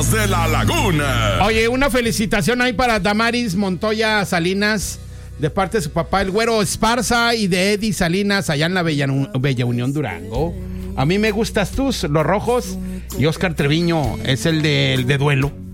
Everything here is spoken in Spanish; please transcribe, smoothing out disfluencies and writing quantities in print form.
de la Laguna. Oye, una felicitación ahí para Damaris Montoya Salinas, de parte de su papá, el Güero Esparza, y de Eddie Salinas, allá en la Bella Unión, Durango. A mí me gustas tú, Los Rojos, y Oscar Treviño es el de Duelo.